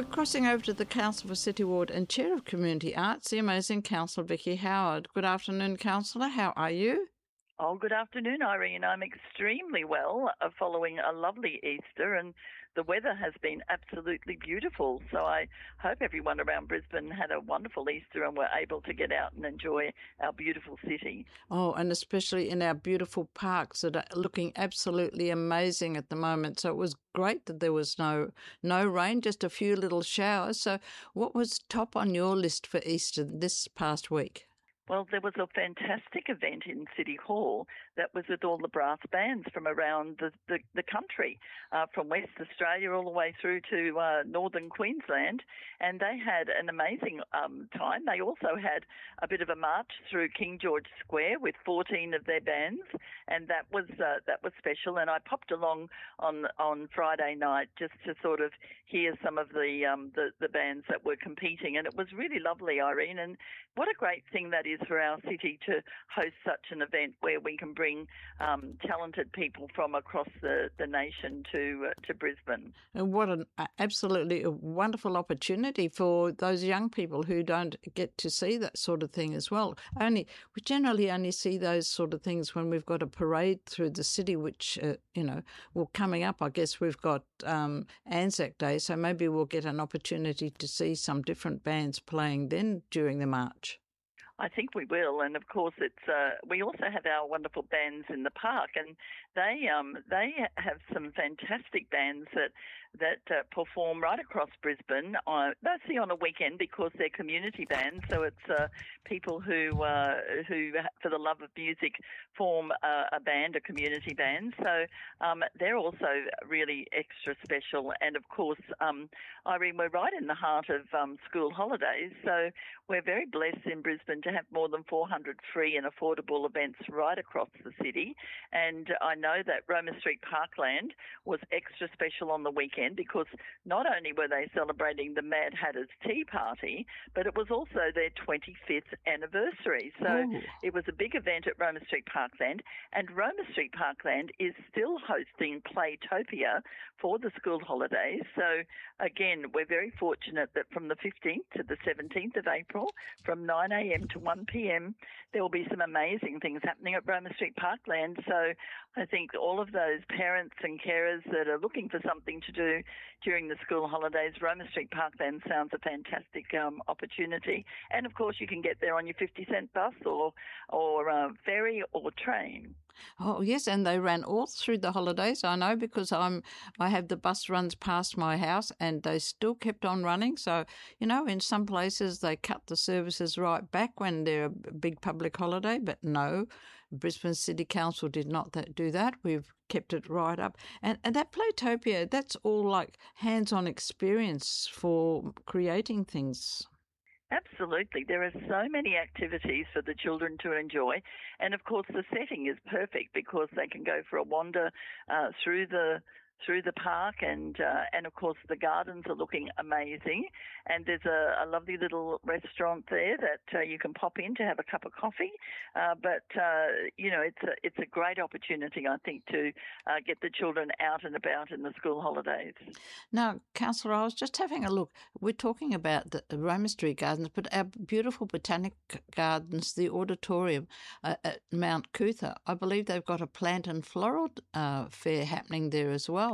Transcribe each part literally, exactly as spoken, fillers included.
We're crossing over to the Council for City Ward and Chair of Community Arts, the amazing Councillor Vicky Howard. Good afternoon, Councillor. How are you? Oh, good afternoon, Irene. I'm extremely well, uh, following a lovely Easter, and the weather has been absolutely beautiful. So I hope everyone around Brisbane had a wonderful Easter and were able to get out and enjoy our beautiful city. Oh, and especially in our beautiful parks that are looking absolutely amazing at the moment. So it was great that there was no no rain, just a few little showers. So what was top on your list for Easter this past week? Well, there was a fantastic event in City Hall that was with all the brass bands from around the, the, the country, uh, from West Australia all the way through to uh, northern Queensland, and they had an amazing um, time. They also had a bit of a march through King George Square with fourteen of their bands, and that was uh, that was special. And I popped along on on Friday night just to sort of hear some of the um, the, the bands that were competing, and it was really lovely, Irene. And what a great thing that is for our city to host such an event where we can bring um, talented people from across the, the nation to uh, to Brisbane. And what an absolutely a wonderful opportunity for those young people who don't get to see that sort of thing as well. Only we generally only see those sort of things when we've got a parade through the city, which uh, you know, well, coming up, I guess we've got um, Anzac Day, so maybe we'll get an opportunity to see some different bands playing then during the march. I think we will, and of course, it's. Uh, we also have our wonderful bands in the park, and they um they have some fantastic bands that that uh, perform right across Brisbane. Uh, mostly on a weekend because they're community bands, so it's uh, people who uh, who for the love of music form a, a band, a community band. So um, they're also really extra special, and of course, um, Irene, we're right in the heart of um, school holidays, so we're very blessed in Brisbane to have more than four hundred free and affordable events right across the city. And I know that Roma Street Parkland was extra special on the weekend because not only were they celebrating the Mad Hatter's Tea Party, but it was also their twenty-fifth anniversary. So Ooh. It was a big event at Roma Street Parkland, and Roma Street Parkland is still hosting Playtopia for the school holidays. So again, we're very fortunate that from the fifteenth to the seventeenth of April, from nine a.m. to one p.m, there will be some amazing things happening at Roma Street Parkland. So I think all of those parents and carers that are looking for something to do during the school holidays, Roma Street Parkland sounds a fantastic um, opportunity. And of course, you can get there on your fifty cent bus or or uh, ferry or train. Oh yes, and they ran all through the holidays. I know because I'm I have the bus runs past my house, and they still kept on running. So you know, in some places they cut the services right back when they're a big public holiday, but no, Brisbane City Council did not that, do that. We've kept it right up, and and that Playtopia, that's all like hands-on experience for creating things. Absolutely. There are so many activities for the children to enjoy. And, of course, the setting is perfect because they can go for a wander uh, through the through the park, and uh, and of course the gardens are looking amazing, and there's a, a lovely little restaurant there that uh, you can pop in to have a cup of coffee, uh, but uh, you know, it's a, it's a great opportunity, I think, to uh, get the children out and about in the school holidays. Now, Councillor, I was just having a look. We're talking about the Roma Street Gardens, but our beautiful Botanic Gardens, the auditorium uh, at Mount Cootha, I believe they've got a plant and floral uh, fair happening there as well.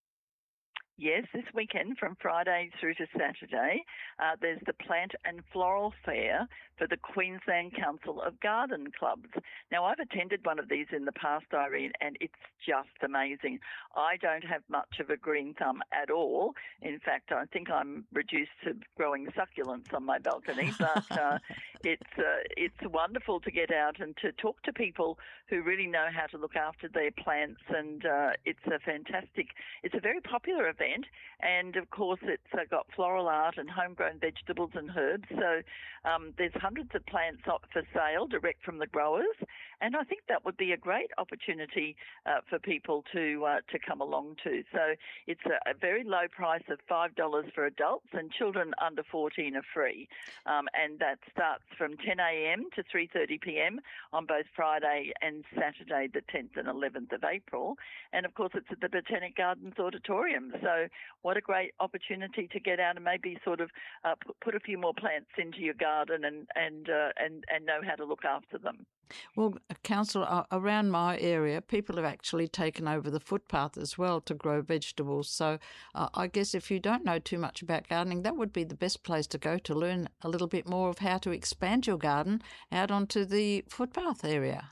Yes, this weekend from Friday through to Saturday, uh, there's the Plant and Floral Fair for the Queensland Council of Garden Clubs. Now, I've attended one of these in the past, Irene, and it's just amazing. I don't have much of a green thumb at all. In fact, I think I'm reduced to growing succulents on my balcony, but uh, it's uh, it's wonderful to get out and to talk to people who really know how to look after their plants, and uh, it's a fantastic, it's a very popular event. And of course, it's uh, got floral art and homegrown vegetables and herbs. So um, there's hundreds of plants for sale direct from the growers, and I think that would be a great opportunity uh, for people to uh, to come along to. So it's a, a very low price of five dollars for adults, and children under fourteen are free. Um, and that starts from ten a.m. to three thirty p.m. on both Friday and Saturday, the tenth and eleventh of April. And of course, it's at the Botanic Gardens Auditorium. So what a great opportunity to get out and maybe sort of uh, put a few more plants into your garden and and uh, and and know how to look after them. Well, Councillor, uh, around my area, people have actually taken over the footpath as well to grow vegetables. So uh, I guess if you don't know too much about gardening, that would be the best place to go to learn a little bit more of how to expand your garden out onto the footpath area.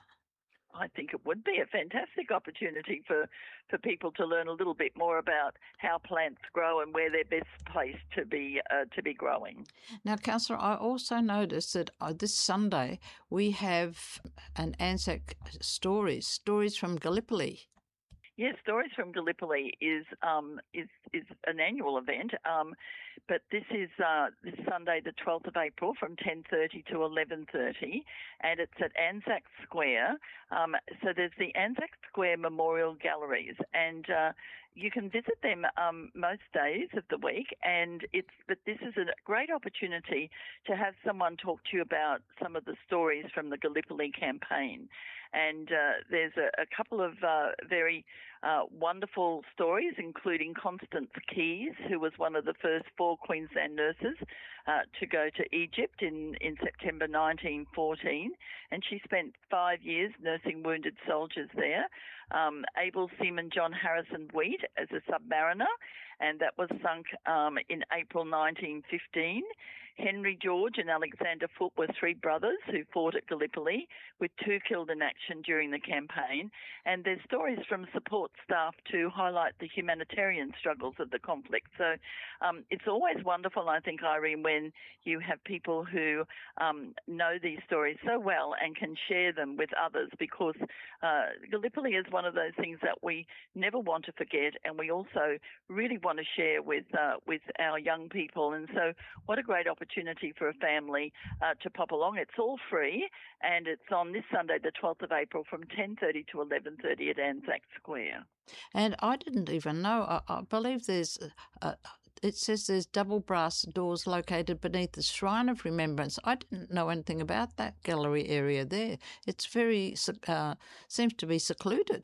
I think it would be a fantastic opportunity for, for people to learn a little bit more about how plants grow and where they're best placed to be uh, to be growing. Now, Councillor, I also noticed that uh, this Sunday we have an Anzac Stories, Stories from Gallipoli. Yes, Stories from Gallipoli is um, is is an annual event, um, but this is uh, this Sunday, the twelfth of April, from ten thirty to eleven thirty, and it's at Anzac Square. Um, so there's the Anzac Square Memorial Galleries, and uh, you can visit them um, most days of the week. And it's but this is a great opportunity to have someone talk to you about some of the stories from the Gallipoli campaign. And uh, there's a, a couple of uh, very uh, wonderful stories, including Constance Keys, who was one of the first four Queensland nurses uh, to go to Egypt in, in September nineteen fourteen. And she spent five years nursing wounded soldiers there. Um, able seaman John Harrison Wheat as a submariner, and that was sunk um, in April nineteen fifteen. Henry George and Alexander Foote were three brothers who fought at Gallipoli, with two killed in action during the campaign. And there's stories from support staff to highlight the humanitarian struggles of the conflict. So um, it's always wonderful, I think, Irene, when you have people who um, know these stories so well and can share them with others, because uh, Gallipoli is one of those things that we never want to forget, and we also really want to share with uh, with our young people. And so what a great opportunity opportunity for a family uh, to pop along. It's all free, and it's on this Sunday, the twelfth of April, from ten thirty to eleven thirty at Anzac Square. And I didn't even know. I, I believe there's, uh, it says there's double brass doors located beneath the Shrine of Remembrance. I didn't know anything about that gallery area there. It's very, uh, seems to be secluded.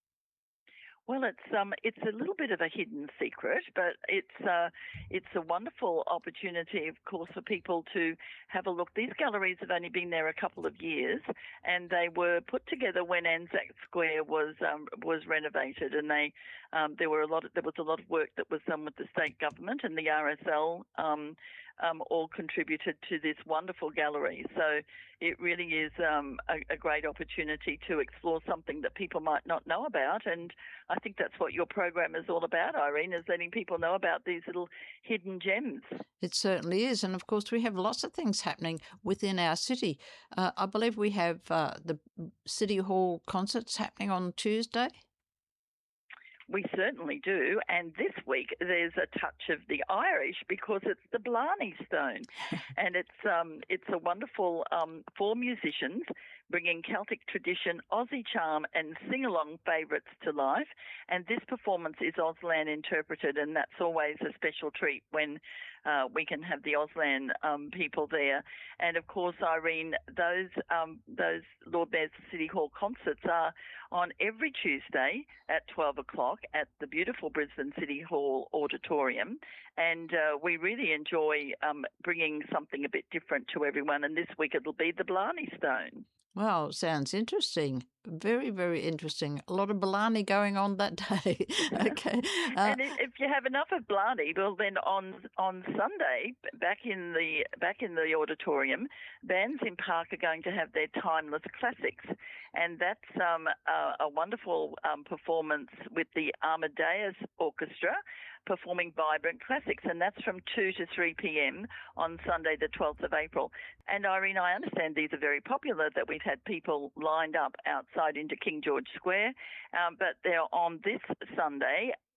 Well, it's um, it's a little bit of a hidden secret, but it's uh, it's a wonderful opportunity, of course, for people to have a look. These galleries have only been there a couple of years, and they were put together when Anzac Square was um, was renovated, and they um, there were a lot of, there was a lot of work that was done with the state government and the R S L. Um, Um, all contributed to this wonderful gallery. So it really is um, a, a great opportunity to explore something that people might not know about. And I think that's what your program is all about, Irene, is letting people know about these little hidden gems. It certainly is. And of course, we have lots of things happening within our city. Uh, I believe we have uh, the City Hall concerts happening on Tuesday. We certainly do, and this week there's a touch of the Irish because it's the Blarney Stone, and it's um it's a wonderful um four musicians bringing Celtic tradition, Aussie charm, and sing-along favourites to life. And this performance is Auslan interpreted, and that's always a special treat when uh, we can have the Auslan um, people there. And of course, Irene, those um, those Lord Mayor's City Hall concerts are on every Tuesday at twelve o'clock at the beautiful Brisbane City Hall Auditorium. And uh, we really enjoy um, bringing something a bit different to everyone. And this week it'll be the Blarney Stone. Wow, sounds interesting. Very, very interesting. A lot of Blarney going on that day. Okay. Uh, and if you have enough of Blarney, well, then on on Sunday, back in the back in the auditorium, bands in Park are going to have their timeless classics, and that's um, a, a wonderful um, performance with the Amadeus Orchestra performing vibrant classics, and that's from two to three p.m. on Sunday, the twelfth of April. And Irene, I understand these are very popular, that we've had people lined up outside into King George Square, um, but they're on this Sunday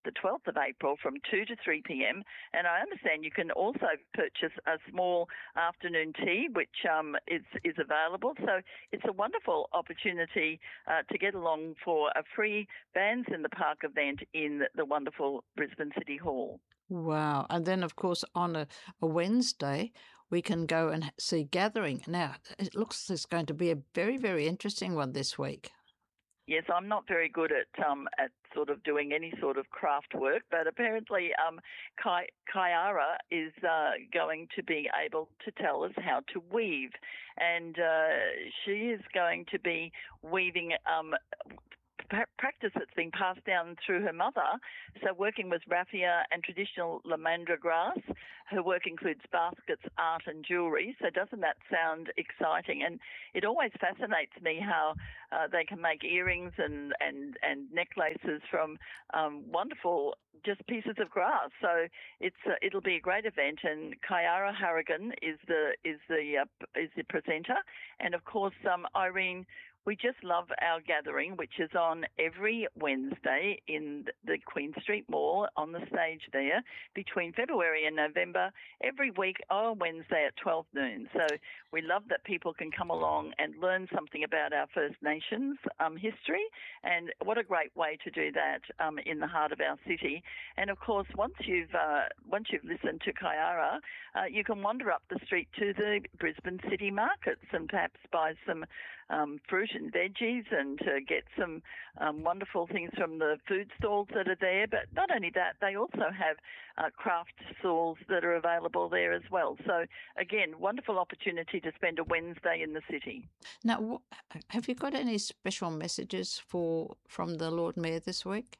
the twelfth of April from two to three p.m. And I understand you can also purchase a small afternoon tea, which um, is, is available. So it's a wonderful opportunity uh, to get along for a free Bands in the Park event in the wonderful Brisbane City Hall. Wow. And then, of course, on a, a Wednesday, we can go and see Gathering. Now, it looks like it's going to be a very, very interesting one this week. Yes, I'm not very good at um, at sort of doing any sort of craft work, but apparently um, Kai, Kaiara is uh, going to be able to tell us how to weave, and uh, she is going to be weaving um, practice that's been passed down through her mother, so working with raffia and traditional lamandra grass. Her work includes baskets, art and jewellery, so doesn't that sound exciting? And it always fascinates me how uh, they can make earrings and, and, and necklaces from um, wonderful just pieces of grass. So it's uh, it'll be a great event, and Kaiara Harrigan is the is the uh, is the presenter, and of course um, Irene. We just love our gathering, which is on every Wednesday in the Queen Street Mall on the stage there between February and November, every week on Wednesday at twelve noon. So we love that people can come along and learn something about our First Nations um, history, and what a great way to do that um, in the heart of our city. And of course, once you've uh, once you've listened to Kaiara, uh, you can wander up the street to the Brisbane City Markets and perhaps buy some um, fruit and veggies and to get some um, wonderful things from the food stalls that are there. But not only that, they also have uh, craft stalls that are available there as well. So again, wonderful opportunity to spend a Wednesday in the city. Now, have you got any special messages for from the Lord Mayor this week?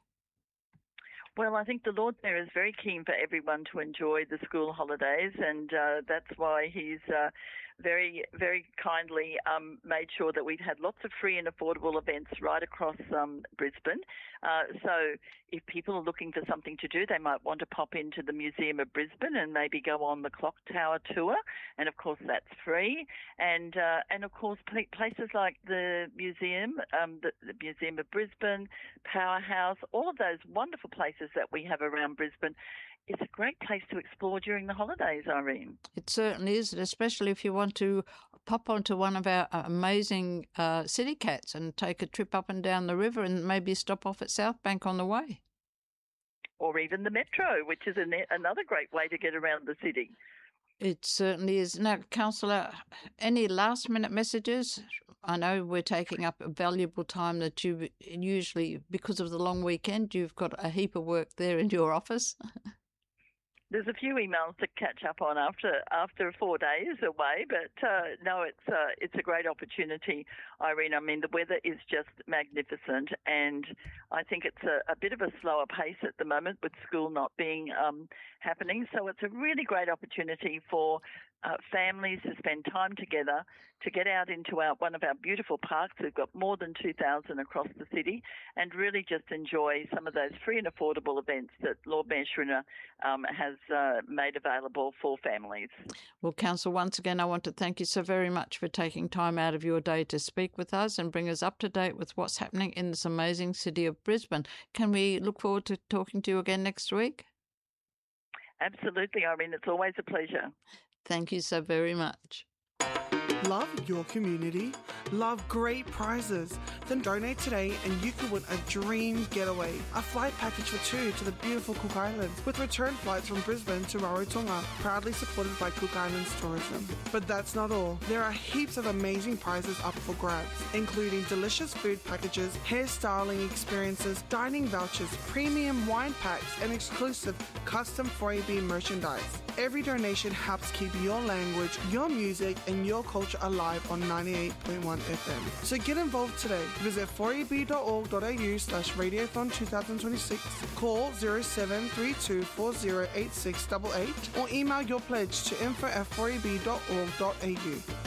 Well, I think the Lord Mayor is very keen for everyone to enjoy the school holidays, and uh, that's why he's uh, very, very kindly um, made sure that we've had lots of free and affordable events right across um, Brisbane. Uh, so if people are looking for something to do, they might want to pop into the Museum of Brisbane and maybe go on the Clock Tower tour, and of course that's free. And uh, and of course places like the museum, um, the, the Museum of Brisbane, Powerhouse, all of those wonderful places that we have around Brisbane. It's a great place to explore during the holidays, Irene. It certainly is, especially if you want to pop onto one of our amazing uh, city cats and take a trip up and down the river and maybe stop off at South Bank on the way. Or even the metro, which is an, another great way to get around the city. It certainly is. Now, Councillor, any last-minute messages? I know we're taking up a valuable time that you usually, because of the long weekend, you've got a heap of work there in your office. There's a few emails to catch up on after after four days away, but uh, no, it's uh, it's a great opportunity, Irene. I mean, the weather is just magnificent, and I think it's a, a bit of a slower pace at the moment with school not being um, happening. So it's a really great opportunity for uh, families to spend time together, to get out into our one of our beautiful parks. We've got more than two thousand across the city, and really just enjoy some of those free and affordable events that Lord Mayor Schrinner um, has uh, made available for families. Well, Council, once again, I want to thank you so very much for taking time out of your day to speak with us and bring us up to date with what's happening in this amazing city of Brisbane. Can we look forward to talking to you again next week? Absolutely, Irene. It's always a pleasure. Thank you so very much. Love your community? Love great prizes? Then donate today and you could win a dream getaway. A flight package for two to the beautiful Cook Islands with return flights from Brisbane to Rarotonga, proudly supported by Cook Islands Tourism. But that's not all. There are heaps of amazing prizes up for grabs, including delicious food packages, hairstyling experiences, dining vouchers, premium wine packs, and exclusive custom four A B merchandise. Every donation helps keep your language, your music, and your culture alive on ninety-eight point one F M. So get involved today. Visit four a b dot org dot a u slash radiothon twenty twenty-six, call zero seven three two four zero eight six eight eight, or email your pledge to info at four a b dot org dot a u.